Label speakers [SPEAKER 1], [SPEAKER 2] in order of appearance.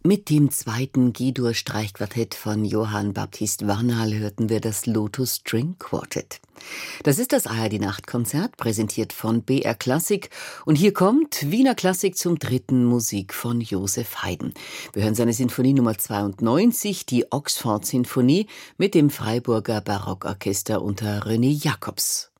[SPEAKER 1] Mit dem zweiten G-Dur-Streichquartett von Johann Baptist Warnal hörten wir das Lotus String Quartet. Das ist das ARD-Nachtkonzert, präsentiert von BR Klassik. Und hier kommt Wiener Klassik zum dritten, Musik von Joseph Haydn. Wir hören seine Sinfonie Nummer 92, die Oxford-Sinfonie, mit dem Freiburger Barockorchester unter René Jacobs.